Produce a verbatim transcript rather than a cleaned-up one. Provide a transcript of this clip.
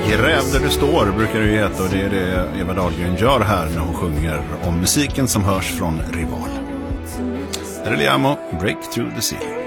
Gräv där du står brukar det ju heta, och det är det Eva Dahlgren gör här när hon sjunger om musiken som hörs från Rival. Här är Liamo, Break Through the Ceiling.